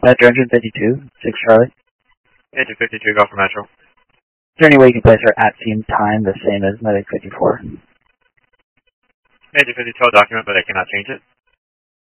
Metro Engine 52, 6 Charlie. Engine 52, go for Metro. Is there any way you can place our at-scene time the same as Medic 54? Engine 52 document, but I cannot change it.